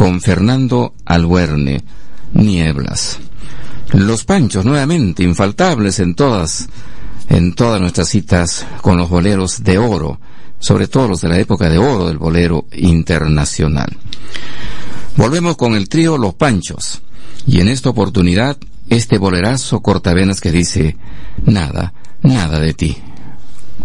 con Fernando Albuerne, Nieblas. Los Panchos, nuevamente, infaltables en todas nuestras citas con los boleros de oro, sobre todo los de la época de oro del bolero internacional. Volvemos con el trío Los Panchos, y en esta oportunidad, este bolerazo cortavenas que dice: nada, nada de ti.